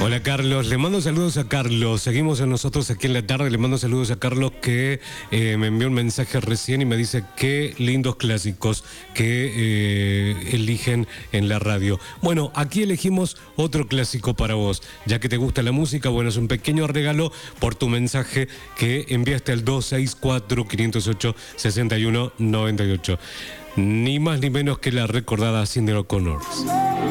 Hola Carlos, le mando saludos a Carlos. Seguimos a nosotros aquí en la tarde. Le mando saludos a Carlos que me envió un mensaje recién y me dice qué lindos clásicos que eligen en la radio. Bueno, aquí elegimos otro clásico para vos. Ya que te gusta la música, bueno, es un pequeño regalo por tu mensaje que enviaste al 264-508-6198. Ni más ni menos que la recordada Cyndi O'Connor.